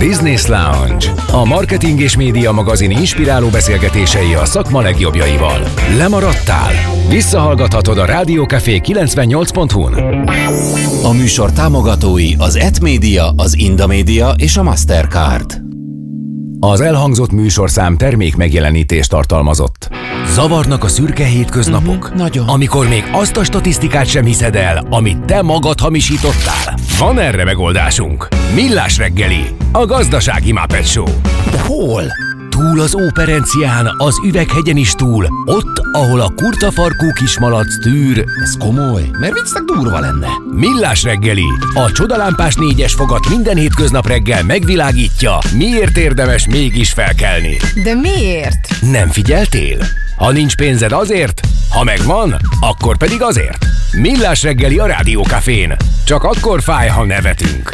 Business Lounge. A marketing és média magazin inspiráló beszélgetései a szakma legjobbjaival. Lemaradtál? Visszahallgathatod a Rádió Café 98.hu-n. A műsor támogatói az ET-Média, az Indamédia és a Mastercard. Az elhangzott műsorszám termék megjelenítést tartalmazott. Zavarnak a szürke hétköznapok? Nagyon. Amikor még azt a statisztikát sem hiszed el, amit te magad hamisítottál? Van erre megoldásunk. Millás reggeli, a gazdasági Muppet Show. De hol? Túl az Óperencián, az Üveghegyen is túl, ott, ahol a kurtafarkú kismalac tűr. Ez komoly, mert viccnek durva lenne. Millás reggeli, a csodalámpás 4-es fogat minden hétköznap reggel megvilágítja, miért érdemes mégis felkelni. De miért? Nem figyeltél? Ha nincs pénzed azért, ha megvan, akkor pedig azért. Millás reggeli a Rádió Cafén. Csak akkor fáj, ha nevetünk.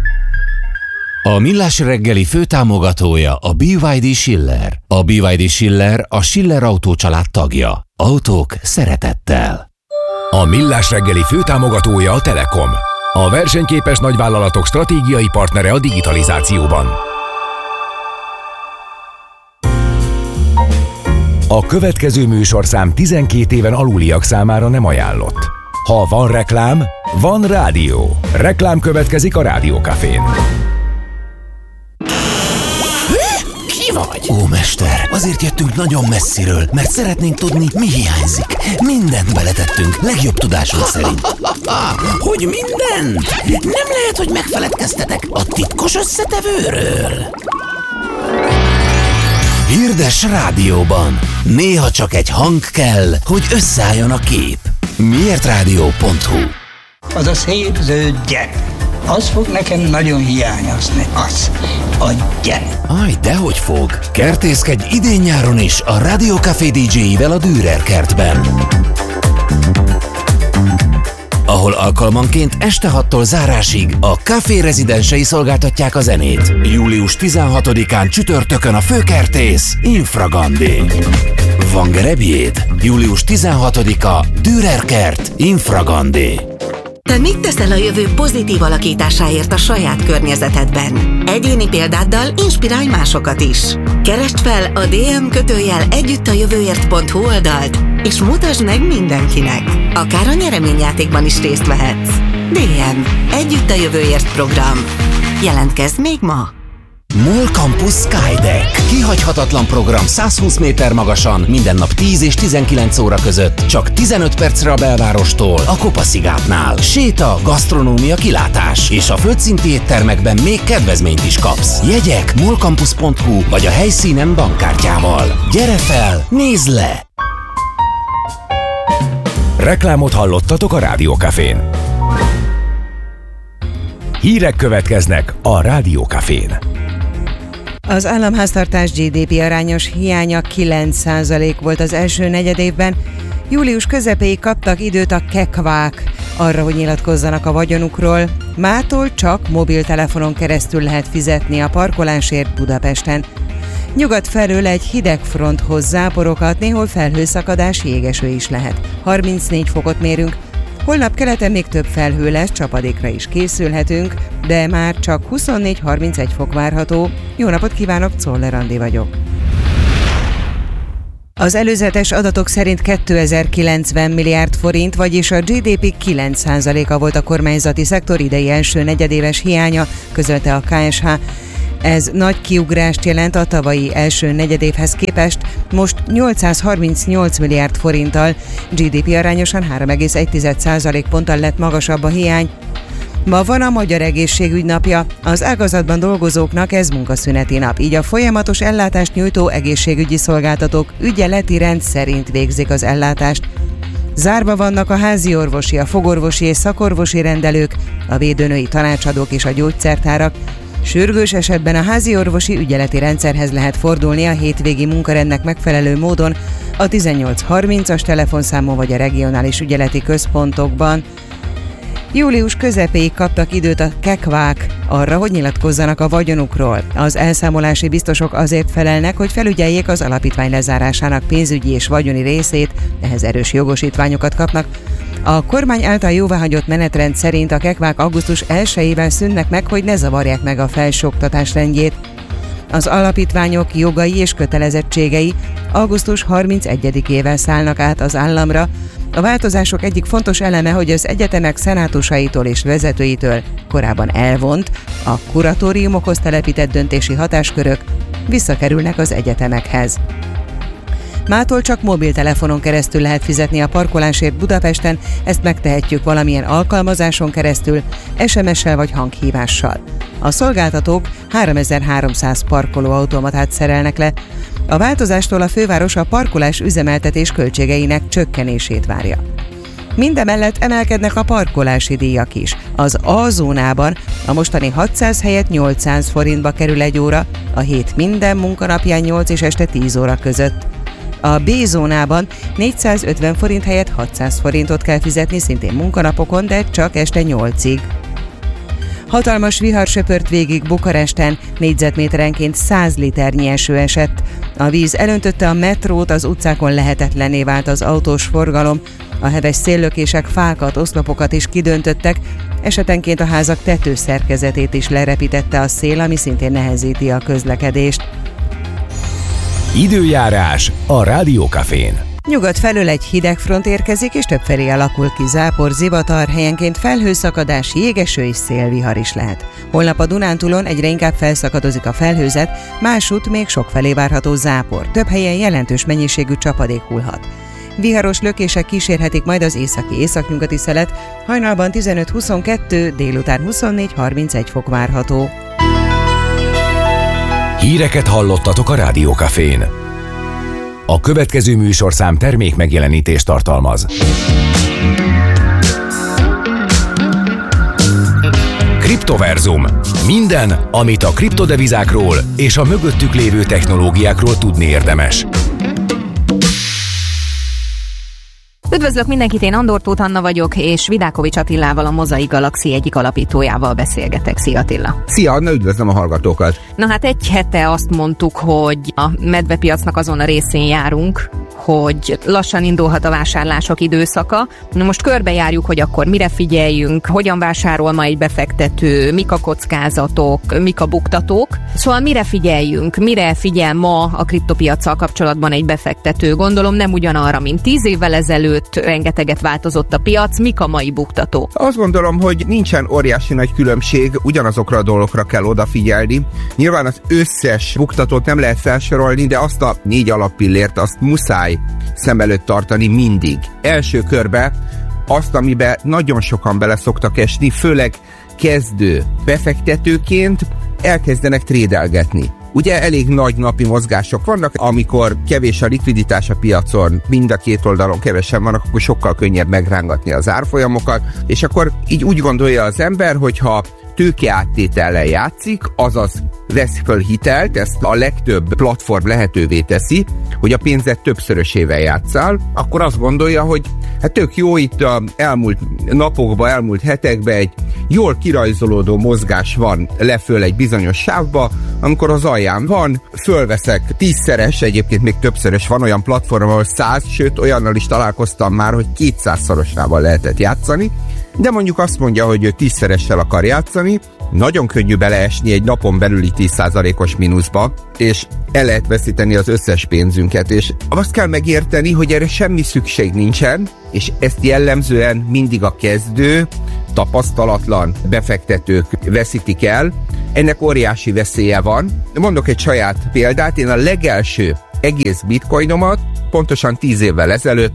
A Millás reggeli főtámogatója a BYD Schiller. A BYD Schiller a Schiller Autó család tagja. Autók szeretettel. A Millás reggeli főtámogatója a Telekom. A versenyképes nagyvállalatok stratégiai partnere a digitalizációban. A következő műsorszám 12 éven aluliak számára nem ajánlott. Ha van reklám, van rádió. Reklám következik a Rádió Cafén. Ki vagy? Ó, mester, azért jöttünk nagyon messziről, mert szeretnénk tudni, mi hiányzik. Mindent beletettünk, legjobb tudásunk szerint. Hogy mindent? Nem lehet, hogy megfeledkeztetek a titkos összetevőről. Hirdes rádióban. Néha csak egy hang kell, hogy összeálljon a kép. Miértradio.hu. Az a szép zöld gyere. Az fog nekem nagyon hiányozni. Az. A gyere. Aj, dehogy fog. Kertészkedj idén-nyáron is a Rádió Café DJ-vel a Dürer kertben, ahol alkalmanként este 6-tól zárásig a Café rezidensei szolgáltatják a zenét. Július 16-án csütörtökön a főkertész Infragandi. Van gerebjéd? Július 16-a Dürer kert Infragandi. Te mit teszel a jövő pozitív alakításáért a saját környezetedben? Egyéni példáddal inspirálj másokat is. Keresd fel a dm_együttajövőért.hu oldalt, és mutasd meg mindenkinek. Akár a nyereményjátékban is részt vehetsz. DM. Együtt a jövőért program. Jelentkezz még ma! MOL Campus Skydeck. Kihagyhatatlan program 120 méter magasan, minden nap 10 és 19 óra között, csak 15 percre a belvárostól, a Kopaszigátnál. Séta, gasztronómia, kilátás, és a földszinti éttermekben még kedvezményt is kapsz. Jegyek molcampus.hu vagy a helyszínen bankkártyával. Gyere fel, nézd le! Reklámot hallottatok a Rádió Cafén. Hírek következnek a Rádió Cafén. Az államháztartás GDP arányos hiánya 9% volt az első negyedévben. Július közepéig kaptak időt a kekvák arra, hogy nyilatkozzanak a vagyonukról. Mától csak mobiltelefonon keresztül lehet fizetni a parkolásért Budapesten. Nyugat felől egy hideg front hoz záporokat, néhol felhőszakadás, jégeső is lehet. 34 fokot mérünk. Holnap keleten még több felhő lesz, csapadékra is készülhetünk, de már csak 24-31 fok várható. Jó napot kívánok, Czoller Andi vagyok. Az előzetes adatok szerint 2090 milliárd forint, vagyis a GDP 9%-a volt a kormányzati szektor idei első negyedéves hiánya, közölte a KSH. Ez nagy kiugrást jelent a tavalyi első negyedévhez képest, most 838 milliárd forinttal, GDP arányosan 3,1% ponttal lett magasabb a hiány. Ma van a Magyar Egészségügy napja, az ágazatban dolgozóknak ez munkaszüneti nap, így a folyamatos ellátást nyújtó egészségügyi szolgáltatók ügyeleti rend szerint végzik az ellátást. Zárva vannak a házi orvosi, a fogorvosi és szakorvosi rendelők, a védőnői tanácsadók és a gyógyszertárak. Sürgős esetben a házi orvosi ügyeleti rendszerhez lehet fordulni a hétvégi munkarendnek megfelelő módon a 1830-as telefonszámon vagy a regionális ügyeleti központokban. Július közepéig kaptak időt a kekvák arra, hogy nyilatkozzanak a vagyonukról. Az elszámolási biztosok azért felelnek, hogy felügyeljék az alapítvány lezárásának pénzügyi és vagyoni részét, ehhez erős jogosítványokat kapnak. A kormány által jóváhagyott menetrend szerint a kekvák augusztus 1-ével szűnnek meg, hogy ne zavarják meg a felsőoktatás rendjét. Az alapítványok jogai és kötelezettségei augusztus 31-ével szállnak át az államra. A változások egyik fontos eleme, hogy az egyetemek szenátusaitól és vezetőitől korábban elvont, a kuratóriumokhoz telepített döntési hatáskörök visszakerülnek az egyetemekhez. Mától csak mobiltelefonon keresztül lehet fizetni a parkolásért Budapesten, ezt megtehetjük valamilyen alkalmazáson keresztül, SMS-sel vagy hanghívással. A szolgáltatók 3300 parkolóautomatát szerelnek le. A változástól a főváros a parkolás üzemeltetés költségeinek csökkenését várja. Mindemellett emelkednek a parkolási díjak is. Az A zónában a mostani 600 helyett 800 forintba kerül egy óra, a hét minden munkanapján 8 és este 10 óra között. A B zónában 450 forint helyett 600 forintot kell fizetni szintén munkanapokon, de csak este 8-ig. Hatalmas vihar söpört végig Bukaresten, négyzetméterenként 100 liternyi eső esett. A víz elöntötte a metrót, az utcákon lehetetlenné vált az autós forgalom, a heves széllökések fákat, oszlopokat is kidöntöttek, esetenként a házak tetőszerkezetét is lerepítette a szél, ami szintén nehezíti a közlekedést. Időjárás a Rádiókafén. Nyugat felől egy hideg front érkezik, és többfelé alakul ki zápor, zivatar, helyenként felhőszakadás, jégeső és szélvihar is lehet. Holnap a Dunántúlon egyre inkább felszakadozik a felhőzet, másút még sokfelé várható zápor, több helyen jelentős mennyiségű csapadék hullhat. Viharos lökések kísérhetik majd az északi-északnyugati szelet, hajnalban 15-22, délután 24-31 fok várható. Híreket hallottatok a Rádiókafén. A következő műsorszám termék megjelenítést tartalmaz. Kriptoverzum. Minden, amit a kriptodevizákról és a mögöttük lévő technológiákról tudni érdemes. Üdvözlök mindenkit, én Andor Tóth Anna vagyok, és Vidákovics Attilával, a Mozaik Galaxy egyik alapítójával beszélgetek. Szia Attila! Szia Anna, üdvözlöm a hallgatókat! Na hát egy hete azt mondtuk, hogy a medvepiacnak azon a részén járunk, hogy lassan indulhat a vásárlások időszaka. Na most körbejárjuk, hogy akkor mire figyeljünk, hogyan vásárol ma egy befektető, mik a kockázatok, mik a buktatók. Szóval mire figyeljünk, mire figyel ma a kriptopiaccal kapcsolatban egy befektető? Gondolom nem ugyanarra, mint 10 évvel ezelőtt, rengeteget változott a piac, mik a mai buktatók? Azt gondolom, hogy nincsen óriási nagy különbség, ugyanazokra a dolgokra kell odafigyelni. Nyilván az összes buktatót nem lehet felsorolni, de azt a 4 alappillért azt muszáj szem előtt tartani mindig. Első körbe azt, amiben nagyon sokan bele szoktak esni, főleg kezdő befektetőként elkezdenek trédelgetni. Ugye elég nagy napi mozgások vannak, amikor kevés a likviditás a piacon, mind a két oldalon kevesen vannak, akkor sokkal könnyebb megrángatni az árfolyamokat, és akkor így úgy gondolja az ember, hogyha tőkeáttétellel játszik, azaz vesz föl hitelt, ezt a legtöbb platform lehetővé teszi, hogy a pénzet többszörösével játsszál, akkor azt gondolja, hogy hát tök jó, itt az elmúlt napokban, elmúlt hetekben egy jól kirajzolódó mozgás van leföl egy bizonyos sávba, amikor az alján van, fölveszek 10-szeres, egyébként még többszörös van olyan platform, ahol 100, sőt olyannal is találkoztam már, hogy 200-szorosával lehetett játszani, de mondjuk azt mondja, hogy ő 10-szeressel akar játszani, nagyon könnyű beleesni egy napon belüli 10%-os mínuszba, és el lehet veszíteni az összes pénzünket, és azt kell megérteni, hogy erre semmi szükség nincsen, és ezt jellemzően mindig a kezdő, tapasztalatlan befektetők veszítik el. Ennek óriási veszélye van. Mondok egy saját példát, én a legelső egész bitcoinomat pontosan 10 évvel ezelőtt,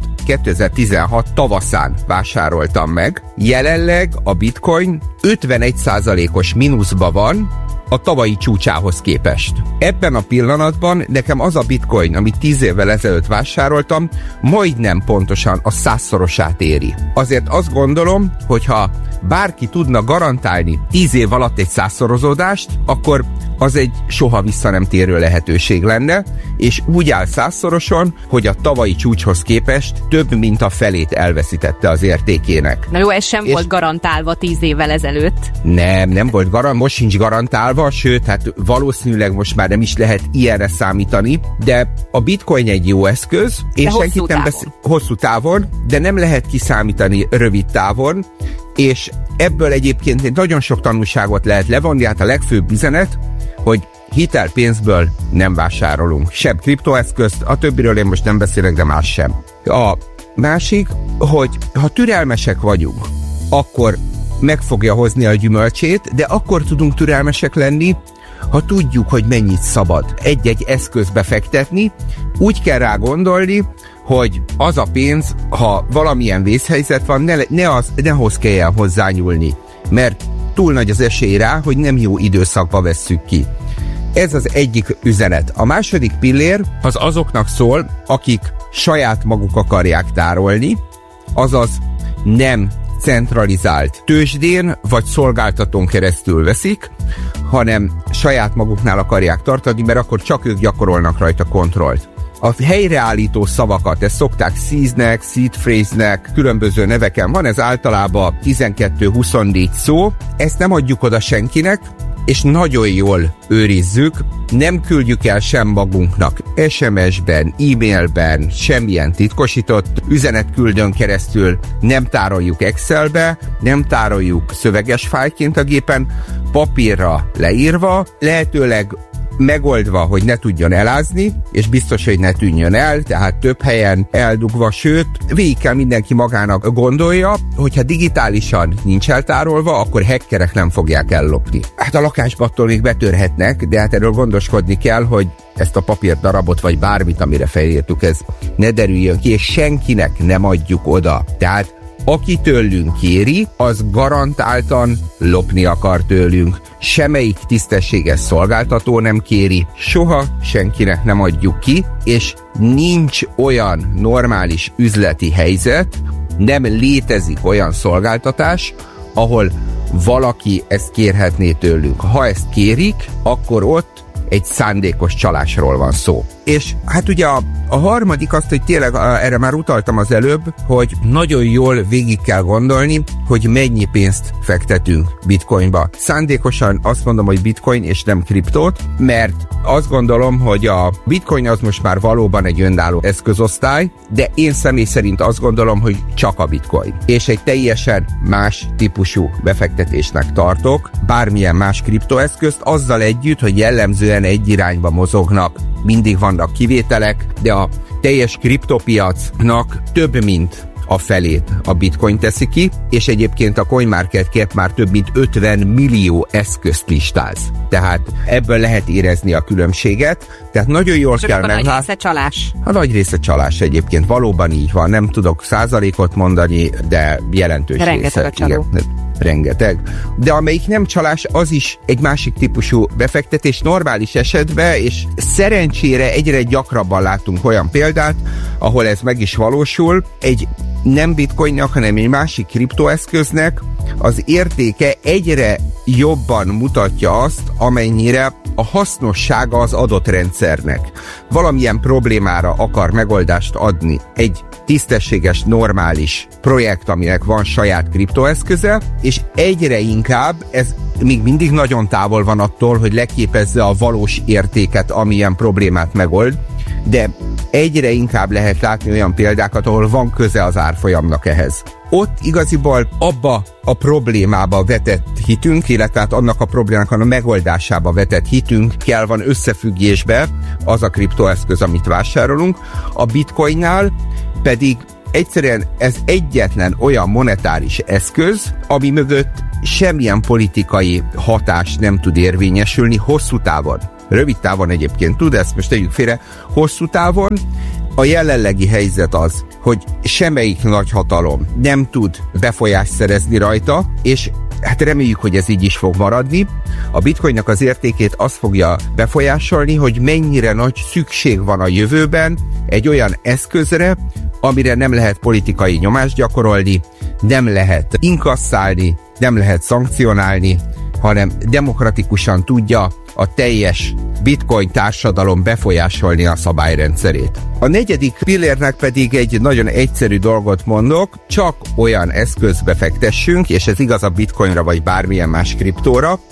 2016 tavaszán vásároltam meg. Jelenleg a bitcoin 51%-os mínuszba van a tavalyi csúcsához képest. Ebben a pillanatban nekem az a bitcoin, amit 10 évvel ezelőtt vásároltam, majdnem pontosan a 100-szorosát éri. Azért azt gondolom, hogyha bárki tudna garantálni 10 év alatt egy 100-szorozódást, akkor az egy soha vissza nem térő lehetőség lenne, és úgy áll 100-szoroson, hogy a tavalyi csúcshoz képest több mint a felét elveszítette az értékének. Na jó, ez sem volt garantálva 10 évvel ezelőtt. Nem volt most sincs garantálva, találva, sőt, hát valószínűleg most már nem is lehet ilyenre számítani, de a bitcoin egy jó eszköz, és senkit nem hosszú távon, de nem lehet kiszámítani rövid távon, és ebből egyébként nagyon sok tanulságot lehet levonni, hát a legfőbb üzenet, hogy hitelpénzből nem vásárolunk sem kriptoeszközt, a többiről én most nem beszélek, de más sem. A másik, hogy ha türelmesek vagyunk, akkor meg fogja hozni a gyümölcsét, de akkor tudunk türelmesek lenni, ha tudjuk, hogy mennyit szabad egy-egy eszközbe fektetni. Úgy kell rá gondolni, hogy az a pénz, ha valamilyen vészhelyzet van, nehoz kelljen hozzányúlni, mert túl nagy az esély rá, hogy nem jó időszakba vesszük ki. Ez az egyik üzenet. A második pillér az azoknak szól, akik saját maguk akarják tárolni, azaz nem centralizált tőzsdén vagy szolgáltatón keresztül veszik, hanem saját maguknál akarják tartani, mert akkor csak ők gyakorolnak rajta kontrollt. A helyreállító szavakat, ezt szokták seed-nek, seed phrase-nek, különböző neveken van, ez általában 12-24 szó, ezt nem adjuk oda senkinek, és nagyon jól őrizzük, nem küldjük el sem magunknak SMS-ben, e-mailben, semmilyen titkosított üzenetküldőn keresztül, nem tároljuk Excelbe, nem tároljuk szöveges fájlként a gépen, papírra leírva, lehetőleg megoldva, hogy ne tudjon elázni, és biztos, hogy ne tűnjön el, tehát több helyen eldugva, sőt, végig kell mindenki magának gondolja, hogyha digitálisan nincs eltárolva, akkor hackerek nem fogják ellopni. Hát a lakásba attól még betörhetnek, de hát erről gondoskodni kell, hogy ezt a papírdarabot, vagy bármit, amire felírtuk, ez ne derüljön ki, és senkinek nem adjuk oda. Tehát aki tőlünk kéri, az garantáltan lopni akar tőlünk. Semmelyik tisztességes szolgáltató nem kéri, soha senkinek nem adjuk ki, és nincs olyan normális üzleti helyzet, nem létezik olyan szolgáltatás, ahol valaki ezt kérhetné tőlünk. Ha ezt kérik, akkor ott egy szándékos csalásról van szó. És hát ugye a harmadik azt, hogy tényleg erre már utaltam az előbb, hogy nagyon jól végig kell gondolni, hogy mennyi pénzt fektetünk bitcoinba. Szándékosan azt mondom, hogy bitcoin és nem kriptót, mert azt gondolom, hogy a bitcoin az most már valóban egy önálló eszközosztály, de én személy szerint azt gondolom, hogy csak a bitcoin. És egy teljesen más típusú befektetésnek tartok bármilyen más kriptoeszközt, azzal együtt, hogy jellemzően egy irányba mozognak. Mindig vannak kivételek, de a teljes kriptopiacnak több mint a felét a bitcoin teszi ki, és egyébként a CoinMarketCap már több mint 50 millió eszközt listáz. Tehát ebből lehet érezni a különbséget, tehát nagyon jól kell meglátni. A nagy része csalás. A nagy része csalás egyébként, valóban így van, nem tudok százalékot mondani, de jelentős része. Rengeteg a csaló. Rengeteg. De amelyik nem csalás, az is egy másik típusú befektetés normális esetben, és szerencsére egyre gyakrabban látunk olyan példát, ahol ez meg is valósul, egy nem bitcoinnak, hanem egy másik kriptoeszköznek az értéke egyre jobban mutatja azt, amennyire a hasznossága az adott rendszernek. Valamilyen problémára akar megoldást adni egy tisztességes, normális projekt, aminek van saját kriptoeszköze, és egyre inkább ez még mindig nagyon távol van attól, hogy leképezze a valós értéket, amilyen problémát megold, de egyre inkább lehet látni olyan példákat, ahol van köze az árfolyamnak ehhez. Ott igaziból abba a problémába vetett hitünk, illetve hát annak a problémának a megoldásába vetett hitünk kell van összefüggésbe az a kriptoeszköz, amit vásárolunk. A bitcoinnál pedig egyszerűen ez egyetlen olyan monetáris eszköz, ami mögött semmilyen politikai hatás nem tud érvényesülni hosszú távon. Rövid távon egyébként tud, ezt most tegyük félre, hosszú távon a jelenlegi helyzet az, hogy semmelyik nagyhatalom nem tud befolyást szerezni rajta, és hát reméljük, hogy ez így is fog maradni. A bitcoinnak az értékét azt fogja befolyásolni, hogy mennyire nagy szükség van a jövőben egy olyan eszközre, amire nem lehet politikai nyomást gyakorolni, nem lehet inkasszálni, nem lehet szankcionálni, hanem demokratikusan tudja a teljes bitcoin társadalom befolyásolni a szabályrendszerét. A negyedik pillérnek pedig egy nagyon egyszerű dolgot mondok, csak olyan eszközbe fektessünk, és ez igaz a bitcoinra vagy bármilyen más kriptóra,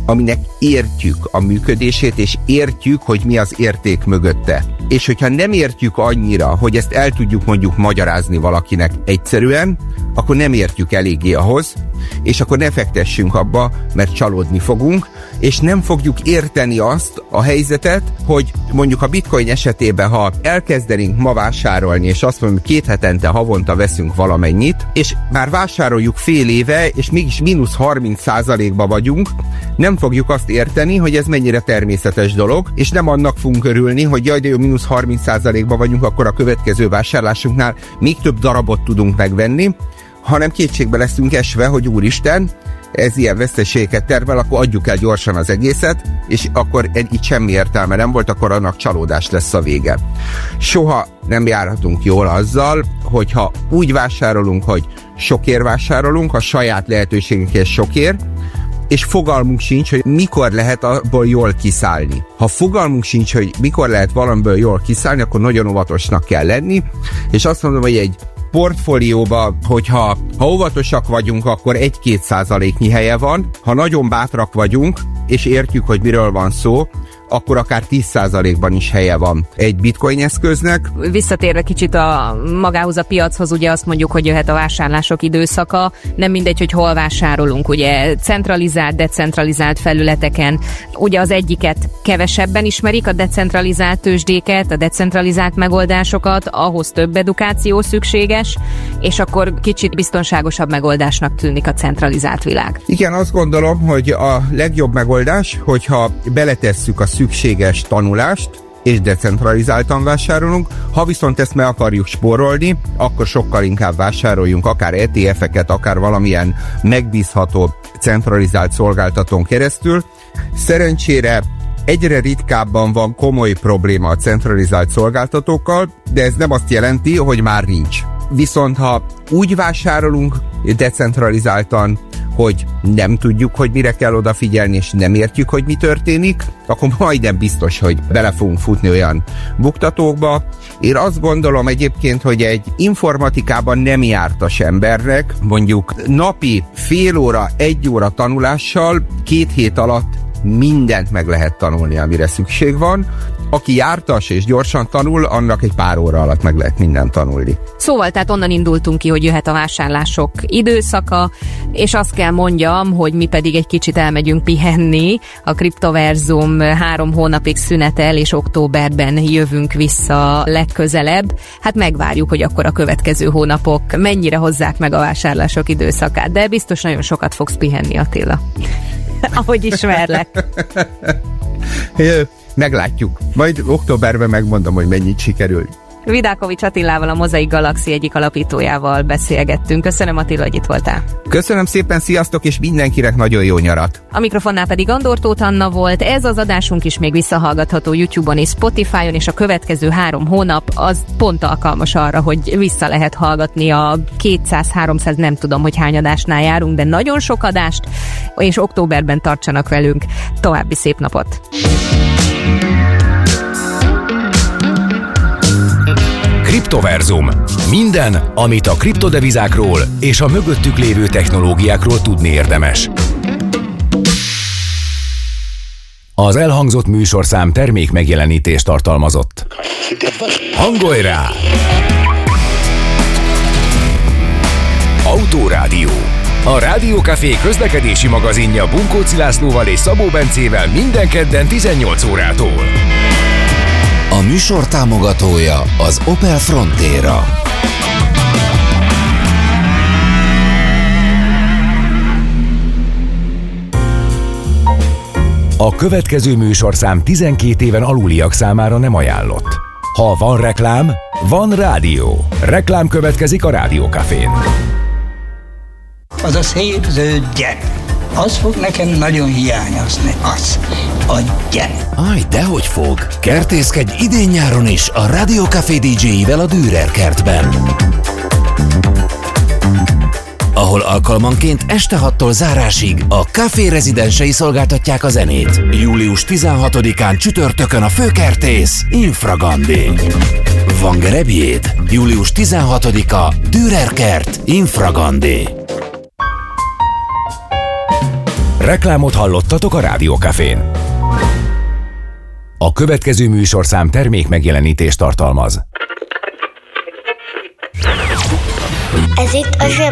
aminek értjük a működését, és értjük, hogy mi az érték mögötte. És hogyha nem értjük annyira, hogy ezt el tudjuk mondjuk magyarázni valakinek egyszerűen, akkor nem értjük eléggé ahhoz, és akkor ne fektessünk abba, mert csalódni fogunk, és nem fogjuk érteni azt a helyzetet, hogy mondjuk a bitcoin esetében, ha elkezdenénk ma vásárolni, és azt mondjuk 2 hetente, havonta veszünk valamennyit, és már vásároljuk fél éve, és mégis mínusz 30%-ba vagyunk, nem fogjuk azt érteni, hogy ez mennyire természetes dolog, és nem annak fogunk örülni, hogy jaj, de jó, mínusz 30%-ba vagyunk, akkor a következő vásárlásunknál még több darabot tudunk megvenni, hanem kétségbe leszünk esve, hogy úristen, ez ilyen veszteségeket termel, akkor adjuk el gyorsan az egészet, és akkor itt semmi értelme nem volt, akkor annak csalódás lesz a vége. Soha nem járhatunk jól azzal, hogyha úgy vásárolunk, hogy sokért vásárolunk, a saját lehetőségekhez sokért, és fogalmunk sincs, hogy mikor lehet abból jól kiszállni. Ha fogalmunk sincs, hogy mikor lehet valamiből jól kiszállni, akkor nagyon óvatosnak kell lenni, és azt mondom, hogy egy portfólióba, hogyha óvatosak vagyunk, akkor 1-2%-nyi helye van. Ha nagyon bátrak vagyunk, és értjük, hogy miről van szó, akkor akár 10%-ban is helye van egy bitcoin eszköznek. Visszatérve kicsit magához a piachoz, ugye azt mondjuk, hogy jöhet a vásárlások időszaka, nem mindegy, hogy hol vásárolunk, ugye centralizált, decentralizált felületeken. Ugye az egyiket kevesebben ismerik, a decentralizált tőzsdéket, a decentralizált megoldásokat, ahhoz több edukáció szükséges, és akkor kicsit biztonságosabb megoldásnak tűnik a centralizált világ. Igen, azt gondolom, hogy a legjobb megoldás, hogyha beletesszük a szükséges tanulást, és decentralizáltan vásárolunk. Ha viszont ezt meg akarjuk spórolni, akkor sokkal inkább vásároljunk akár ETF-eket, akár valamilyen megbízható centralizált szolgáltatón keresztül. Szerencsére egyre ritkábban van komoly probléma a centralizált szolgáltatókkal, de ez nem azt jelenti, hogy már nincs. Viszont ha úgy vásárolunk decentralizáltan, hogy nem tudjuk, hogy mire kell odafigyelni, és nem értjük, hogy mi történik, akkor majdnem biztos, hogy bele fogunk futni olyan buktatókba. Én azt gondolom egyébként, hogy egy informatikában nem jártas embernek mondjuk napi fél óra, 1 óra tanulással 2 hét alatt mindent meg lehet tanulni, amire szükség van. Aki jártas és gyorsan tanul, annak egy pár óra alatt meg lehet mindent tanulni. Szóval tehát onnan indultunk ki, hogy jöhet a vásárlások időszaka, és azt kell mondjam, hogy mi pedig egy kicsit elmegyünk pihenni. A Kriptoverzum 3 hónapig szünetel, és októberben jövünk vissza legközelebb. Hát megvárjuk, hogy akkor a következő hónapok mennyire hozzák meg a vásárlások időszakát, de biztos nagyon sokat fogsz pihenni, Attila. Ahogy ismerlek. Meglátjuk. Majd októberben megmondom, hogy mennyit sikerül. Vidákovics Attilával, a Mozaik Galaxy egyik alapítójával beszélgettünk. Köszönöm, Attila, hogy itt voltál. Köszönöm szépen, sziasztok, és mindenkinek nagyon jó nyarat. A mikrofonnál pedig Andor Tóth Anna volt. Ez az adásunk is még visszahallgatható YouTube-on és Spotify-on, és a következő 3 hónap az pont alkalmas arra, hogy vissza lehet hallgatni a 200-300, nem tudom, hogy hány adásnál járunk, de nagyon sok adást, és októberben tartsanak velünk. További szép napot! Kriptoverzum. Minden, amit a kriptodevizákról és a mögöttük lévő technológiákról tudni érdemes. Az elhangzott műsorszám termék megjelenítést tartalmazott. Hangolj rá! Autórádió. A Rádiókafé közlekedési magazinja Bunkóci Lászlóval és Szabó Bencével minden kedden 18 órától. A műsor támogatója az Opel Frontera. A következő műsorszám 12 éven aluliak számára nem ajánlott. Ha van reklám, van rádió. Reklám következik a Rádiókafén. Az a szép zöld gyep, az fog nekem nagyon hiányozni, az a gyep. Aj, dehogy fog! Kertészkedj idén-nyáron is a Rádiókafé DJ-ivel a Dürer kertben, ahol alkalmanként este 6-tól zárásig a Café rezidensei szolgáltatják a zenét. Július 16-án csütörtökön a főkertész Infragandi. Van gerebjéd? Július 16-a Dürer kert Infragandi. Reklámot hallottatok a Rádió Cafén. A következő műsorszám termék megjelenítést tartalmaz. Ez itt a